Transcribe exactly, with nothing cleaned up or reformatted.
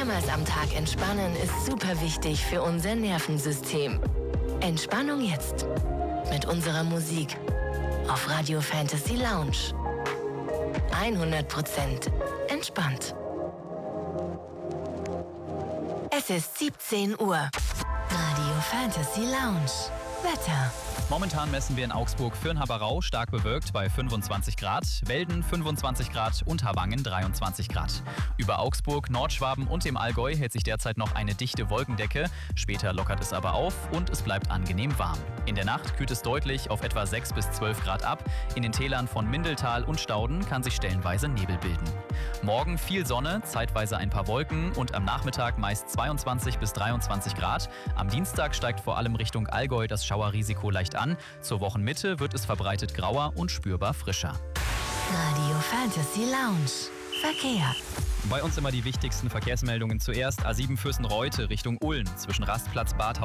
Mehrmals am Tag entspannen ist super wichtig für unser Nervensystem. Entspannung jetzt mit unserer Musik auf Radio Fantasy Lounge. hundert Prozent entspannt. Es ist siebzehn Uhr. Radio Fantasy Lounge. Wetter. Momentan messen wir in Augsburg Fürnhaberau stark bewölkt bei fünfundzwanzig Grad, Welden fünfundzwanzig Grad und Havangen dreiundzwanzig Grad. Über Augsburg, Nordschwaben und dem Allgäu hält sich derzeit noch eine dichte Wolkendecke. Später lockert es aber auf und es bleibt angenehm warm. In der Nacht kühlt es deutlich auf etwa sechs bis zwölf Grad ab. In den Tälern von Mindeltal und Stauden kann sich stellenweise Nebel bilden. Morgen viel Sonne, zeitweise ein paar Wolken und am Nachmittag meist zweiundzwanzig bis dreiundzwanzig Grad. Am Dienstag steigt vor allem Richtung Allgäu das Schauerrisiko leicht an. Zur Wochenmitte wird es verbreitet grauer und spürbar frischer. Radio Fantasy Lounge. Verkehr. Bei uns immer die wichtigsten Verkehrsmeldungen zuerst. A sieben Fürstenreute Richtung Ulm zwischen Rastplatz Bad